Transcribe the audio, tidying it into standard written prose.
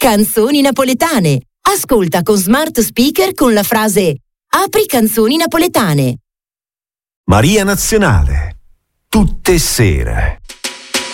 Canzoni napoletane. Ascolta con smart speaker con la frase "Apri canzoni napoletane". Maria Nazionale. Tutte sere.